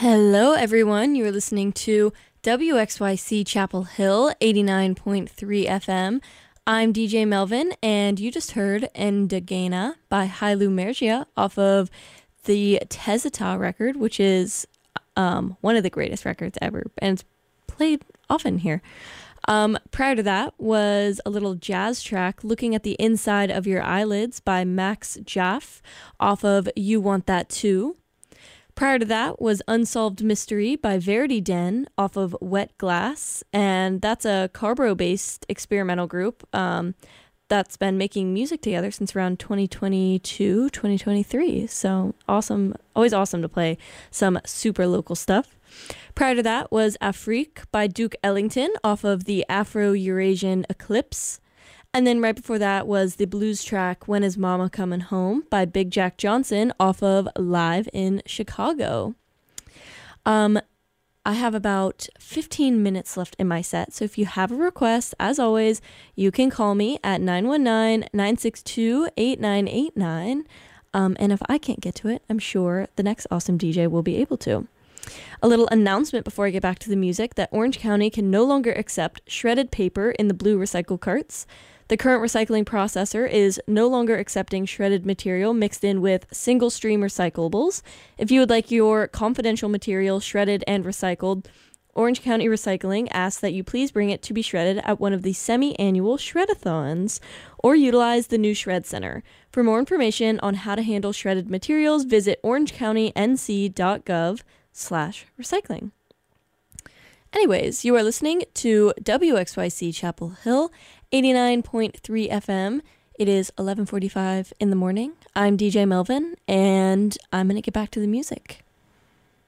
Hello, everyone. You're listening to WXYC Chapel Hill 89.3 FM. I'm DJ Melvin, and you just heard Endagena by Hailu Mergia off of the Tezata record, which is one of the greatest records ever, and it's played often here. Prior to that was a little jazz track, Looking at the Inside of Your Eyelids by Max Jaff off of You Want That Too. Prior to that was Unsolved Mystery by Verity Den off of Wet Glass, and that's a Carbro-based experimental group that's been making music together since around 2022, 2023. So awesome, always awesome to play some super local stuff. Prior to that was Afrique by Duke Ellington off of the Afro-Eurasian Eclipse. And then right before that was the blues track When Is Mama Coming Home by Big Jack Johnson off of Live in Chicago. I have about 15 minutes left in my set, so if you have a request, as always, you can call me at 919-962-8989. And if I can't get to it, I'm sure the next awesome DJ will be able to. A little announcement before I get back to the music that Orange County can no longer accept shredded paper in the blue recycle carts. The current recycling processor is no longer accepting shredded material mixed in with single-stream recyclables. If you would like your confidential material shredded and recycled, Orange County Recycling asks that you please bring it to be shredded at one of the semi-annual shred-a-thons or utilize the new Shred Center. For more information on how to handle shredded materials, visit orangecountync.gov/recycling. Anyways, you are listening to WXYC Chapel Hill, 89.3 FM. It is 11:45 in the morning. I'm DJ Melvin, and I'm going to get back to the music.